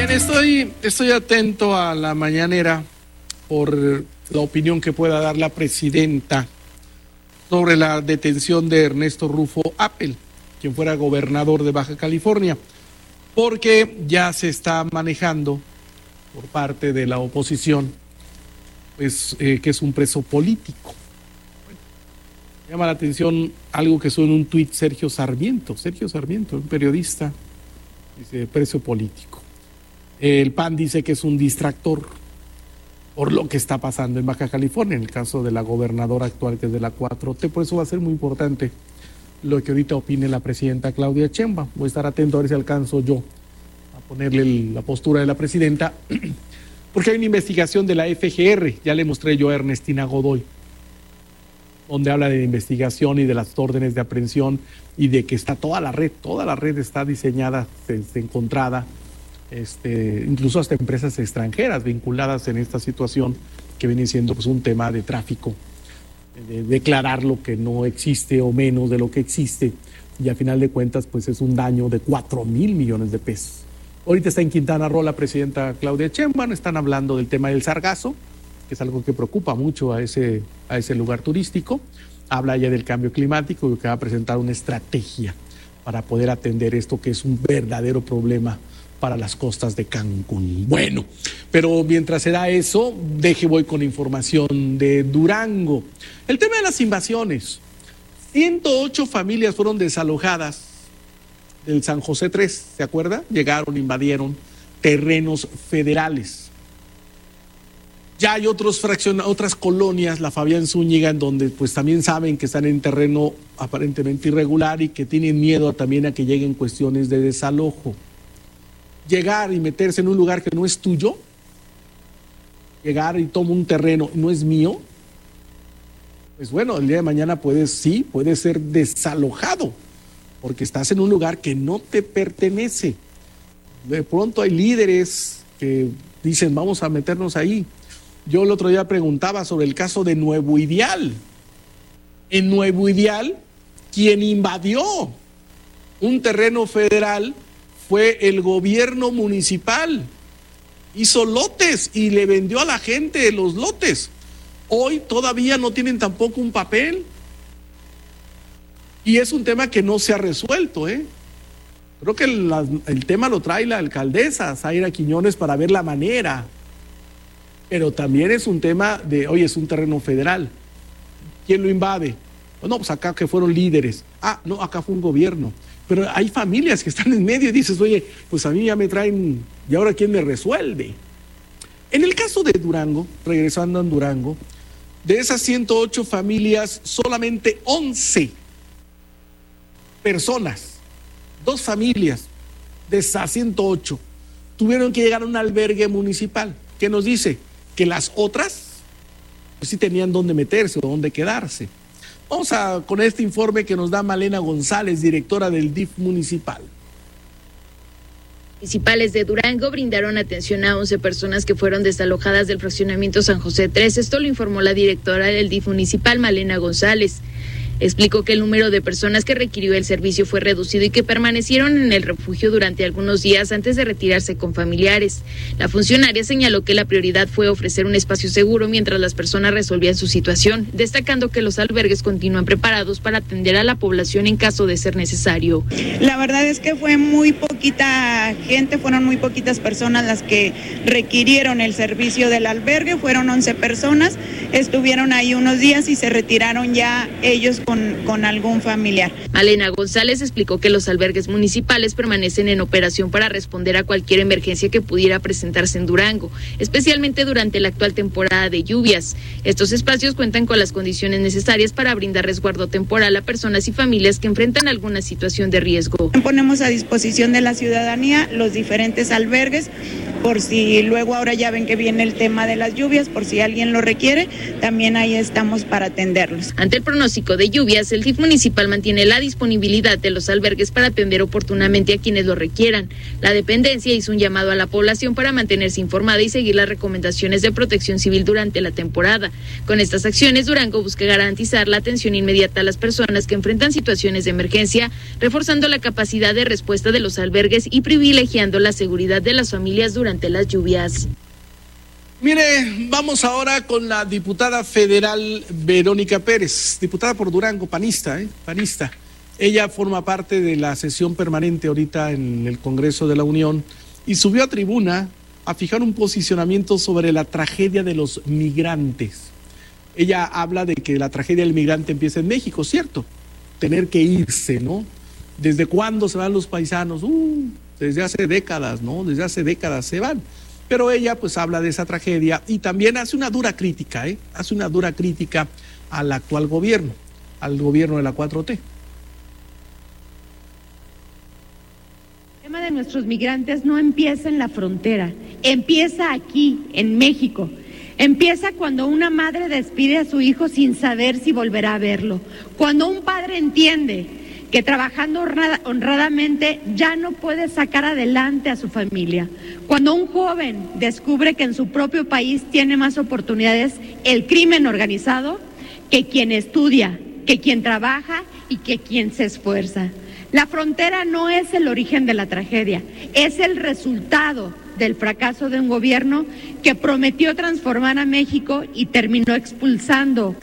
Bien, estoy atento a la mañanera por la opinión que pueda dar la presidenta sobre la detención de Ernesto Rufo Appel, quien fuera gobernador de Baja California, porque ya se está manejando por parte de la oposición, pues que es un preso político. Bueno, llama la atención algo que suena en un tuit Sergio Sarmiento, un periodista, dice preso político. El PAN dice que es un distractor por lo que está pasando en Baja California, en el caso de la gobernadora actual, que es de la 4T. Por eso va a ser muy importante lo que ahorita opine la presidenta Claudia Sheinbaum. Voy a estar atento a ver si alcanzo yo a ponerle la postura de la presidenta, porque hay una investigación de la FGR, ya le mostré yo a Ernestina Godoy, donde habla de investigación y de las órdenes de aprehensión y de que está toda la red está diseñada, encontrada, incluso hasta empresas extranjeras vinculadas en esta situación que viene siendo pues un tema de tráfico, de declarar lo que no existe o menos de lo que existe, y a final de cuentas pues es un daño de 4,000 millones de pesos. Ahorita está en Quintana Roo la presidenta Claudia Sheinbaum, están hablando del tema del sargazo, que es algo que preocupa mucho a ese lugar turístico. Habla ya del cambio climático y que va a presentar una estrategia para poder atender esto, que es un verdadero problema para las costas de Cancún. Bueno, pero mientras se da eso, voy con información de Durango. El tema de las invasiones. 108 familias fueron desalojadas del San José 3, ¿se acuerda? Llegaron, invadieron terrenos federales. Ya hay otras colonias, la Fabián Zúñiga, en donde pues también saben que están en terreno aparentemente irregular y que tienen miedo también a que lleguen cuestiones de desalojo. Llegar y meterse en un lugar que no es tuyo, llegar y tomo un terreno, no es mío, pues bueno, el día de mañana puedes ser desalojado, porque estás en un lugar que no te pertenece. De pronto hay líderes que dicen, vamos a meternos ahí. Yo el otro día preguntaba sobre el caso de Nuevo Ideal. En Nuevo Ideal, quien invadió un terreno federal fue el gobierno municipal. Hizo lotes y le vendió a la gente los lotes. Hoy todavía no tienen tampoco un papel. Y es un tema que no se ha resuelto, Creo que el tema lo trae la alcaldesa Zaira Quiñones para ver la manera. Pero también es un tema de, oye, es un terreno federal. ¿Quién lo invade? Bueno, pues acá que fueron líderes. No, acá fue un gobierno. Pero hay familias que están en medio y dices, oye, pues a mí ya me traen, ¿y ahora quién me resuelve? En el caso de Durango, regresando a Durango, de esas 108 familias, solamente 11 personas, 2 familias de esas 108, tuvieron que llegar a un albergue municipal. ¿Qué nos dice? Que las otras, pues sí tenían dónde meterse o dónde quedarse. Vamos con este informe que nos da Malena González, directora del DIF municipal. Municipales de Durango brindaron atención a 11 personas que fueron desalojadas del fraccionamiento San José 3. Esto lo informó la directora del DIF municipal, Malena González. Explicó que el número de personas que requirió el servicio fue reducido y que permanecieron en el refugio durante algunos días antes de retirarse con familiares. La funcionaria señaló que la prioridad fue ofrecer un espacio seguro mientras las personas resolvían su situación, destacando que los albergues continúan preparados para atender a la población en caso de ser necesario. La verdad es que fue muy poquita gente, fueron muy poquitas personas las que requirieron el servicio del albergue, fueron 11 personas, estuvieron ahí unos días y se retiraron ya ellos con algún familiar. Malena González explicó que los albergues municipales permanecen en operación para responder a cualquier emergencia que pudiera presentarse en Durango, especialmente durante la actual temporada de lluvias. Estos espacios cuentan con las condiciones necesarias para brindar resguardo temporal a personas y familias que enfrentan alguna situación de riesgo. Ponemos a disposición de la ciudadanía los diferentes albergues por si luego ahora ya ven que viene el tema de las lluvias, por si alguien lo requiere, también ahí estamos para atenderlos. Ante el pronóstico de lluvias, el DIF municipal mantiene la disponibilidad de los albergues para atender oportunamente a quienes lo requieran. La dependencia hizo un llamado a la población para mantenerse informada y seguir las recomendaciones de Protección Civil durante la temporada. Con estas acciones, Durango busca garantizar la atención inmediata a las personas que enfrentan situaciones de emergencia, reforzando la capacidad de respuesta de los albergues y privilegiando la seguridad de las familias durante las lluvias. Mire, vamos ahora con la diputada federal Verónica Pérez, diputada por Durango, panista, panista. Ella forma parte de la sesión permanente ahorita en el Congreso de la Unión y subió a tribuna a fijar un posicionamiento sobre la tragedia de los migrantes. Ella habla de que la tragedia del migrante empieza en México, ¿cierto? Tener que irse, ¿no? ¿Desde cuándo se van los paisanos? Desde hace décadas, ¿no? Desde hace décadas se van. Pero ella pues habla de esa tragedia y también hace una dura crítica, hace una dura crítica al actual gobierno, al gobierno de la 4T. El tema de nuestros migrantes no empieza en la frontera, empieza aquí, en México. Empieza cuando una madre despide a su hijo sin saber si volverá a verlo, cuando un padre entiende que trabajando honradamente ya no puede sacar adelante a su familia. Cuando un joven descubre que en su propio país tiene más oportunidades el crimen organizado que quien estudia, que quien trabaja y que quien se esfuerza. La frontera no es el origen de la tragedia, es el resultado del fracaso de un gobierno que prometió transformar a México y terminó expulsando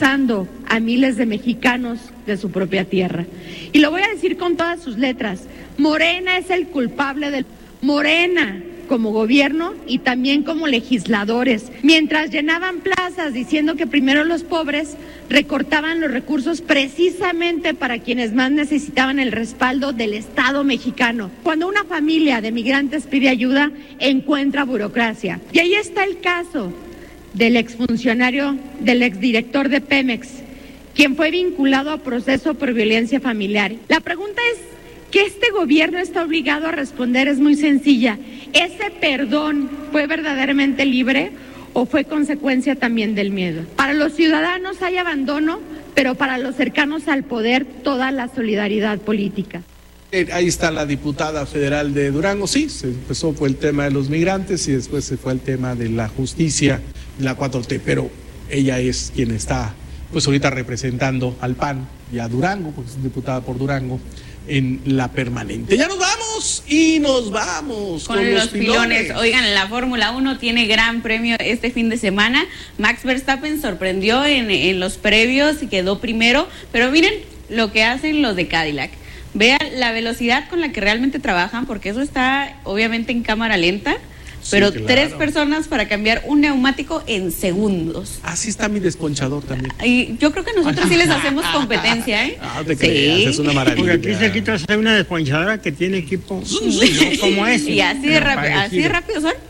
a miles de mexicanos de su propia tierra. Y lo voy a decir con todas sus letras, Morena es el culpable del... Morena como gobierno y también como legisladores, mientras llenaban plazas diciendo que primero los pobres, recortaban los recursos precisamente para quienes más necesitaban el respaldo del Estado mexicano. Cuando una familia de migrantes pide ayuda, encuentra burocracia. Y ahí está el caso del exfuncionario, del exdirector de Pemex, quien fue vinculado a proceso por violencia familiar. La pregunta es que este gobierno está obligado a responder es muy sencilla. ¿Ese perdón fue verdaderamente libre o fue consecuencia también del miedo? Para los ciudadanos hay abandono, pero para los cercanos al poder toda la solidaridad política. Ahí está la diputada federal de Durango. Sí, se empezó por el tema de los migrantes y después se fue al tema de la justicia, la 4T, pero ella es quien está pues ahorita representando al PAN y a Durango, porque es diputada por Durango, en la permanente. Ya nos vamos y nos vamos con los pilones. Oigan, la Fórmula 1 tiene gran premio este fin de semana. Max Verstappen sorprendió en los previos y quedó primero, pero miren lo que hacen los de Cadillac. Vean la velocidad con la que realmente trabajan, porque eso está obviamente en cámara lenta. Pero sí, claro. 3 personas para cambiar un neumático en segundos. Así está mi desponchador también. Y yo creo que nosotros sí les hacemos competencia, ¿eh? Ah, te creas, es una maravilla. Porque aquí cerquita hay una desponchadora que tiene equipo como ese. Y así de rápido son.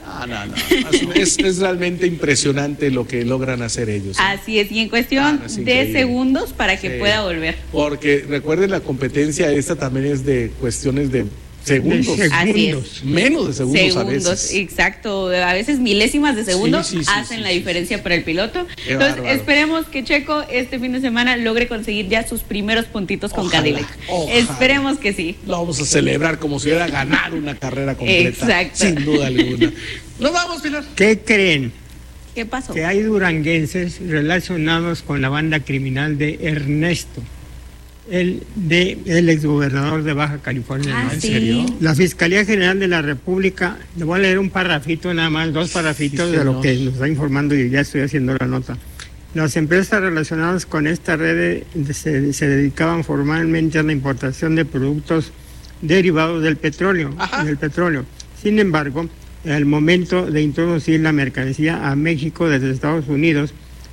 No. Es realmente impresionante lo que logran hacer ellos. Así es, y en cuestión de segundos para que pueda volver. Porque recuerden, la competencia esta también es de cuestiones de segundos. Así es. Menos de segundos a veces. Exacto, a veces milésimas de segundo hacen la diferencia para el piloto. Entonces esperemos que Checo este fin de semana logre conseguir ya sus primeros puntitos con Cadillac. Esperemos que sí. Lo vamos a celebrar como si hubiera ganado una carrera completa. Exacto. Sin duda alguna. Nos vamos, Pilar. ¿Qué creen? ¿Qué pasó? Que hay duranguenses relacionados con la banda criminal de Ernesto, el exgobernador de Baja California. ¿En serio? La Fiscalía General de la República, le voy a leer un parrafito nada más, 2 parrafitos de lo que nos está informando y ya estoy haciendo la nota. Las empresas relacionadas con esta red se dedicaban formalmente a la importación de productos derivados del petróleo. Sin embargo, al momento de introducir la mercancía a México desde Estados Unidos,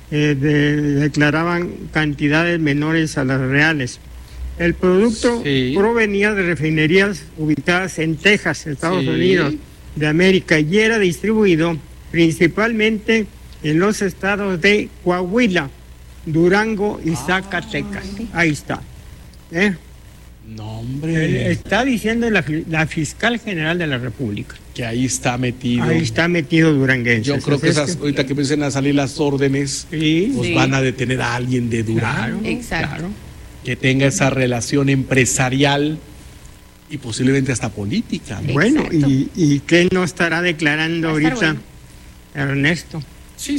declaraban cantidades menores a las reales. El producto provenía de refinerías ubicadas en Texas, Estados Unidos de América, y era distribuido principalmente en los estados de Coahuila, Durango y Zacatecas. Ahí está. No, hombre. Está diciendo la fiscal general de la República. Que ahí está metido. Ahí está metido Duranguense. Yo creo que ahorita que empiecen a salir las órdenes, Sí. pues van a detener a alguien de Durango. Exacto. Claro. Que tenga esa relación empresarial y posiblemente hasta política, ¿no? Bueno, Exacto. ¿y qué no estará declarando Va a estar ahorita Ernesto? Sí.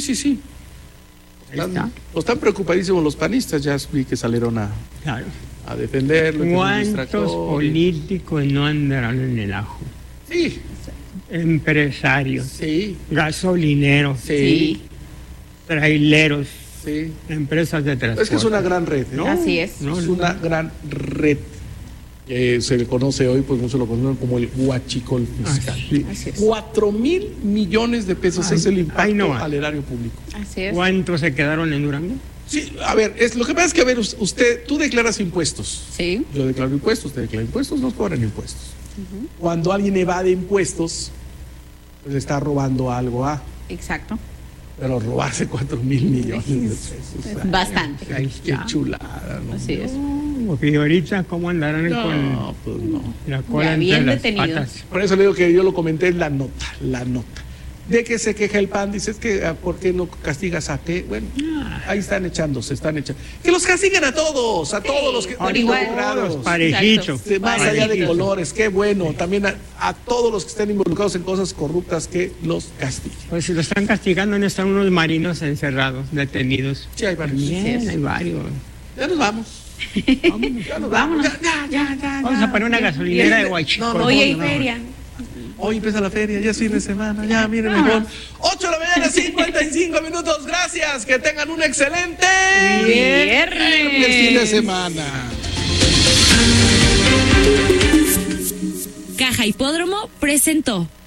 Ahí está. Están preocupadísimos los panistas, ya vi que salieron Claro. a defenderlo. que es un ¿Cuántos distractor. políticos no andarán en el ajo? Sí, Empresarios, sí, gasolineros, sí, traileros, sí. empresas de transporte. Es que es una gran red, ¿no? Así es. No, Es una gran red. Se le conoce hoy, pues no se lo conocen como el huachicol fiscal. Así es. 4,000 millones de pesos es el impacto no va. al erario público. Así es. ¿Cuántos se quedaron en Durango? Sí, a ver, lo que pasa es que, a ver, tú declaras impuestos. Sí. Yo declaro impuestos, usted declara impuestos, nos cobran impuestos. Cuando alguien evade impuestos, pues está robando algo Exacto. pero robarse 4,000 millones de pesos. o sea, Bastante. Ahí Qué está. chulada, ¿no? Así es. Porque ahorita, ¿cómo andarán No, pues no. con la cola Ya, entre bien las detenidos. patas? Por eso le digo que yo lo comenté en la nota. De que se queja el PAN, dice, es que ¿por qué no castigas a qué? Bueno, ahí están echando. Que los castiguen a todos los que por están igual. involucrados. Parejitos. Más allá de Parejitos. colores, qué bueno. También a todos los que estén involucrados en cosas corruptas, que los castiguen. Pues si lo están castigando, no están unos marinos encerrados, detenidos. Sí, hay varios. Bien, hay varios. Ya nos vamos. Ya nos vamos. Ya. Vamos a poner una gasolinera de Huachicol. No, Hoy hay no. feria. Hoy empieza la feria, ya es fin de semana, ya miren mejor. 8 de la mañana, 55 minutos, gracias, que tengan un excelente Viernes. fin de semana. Caja Hipódromo presentó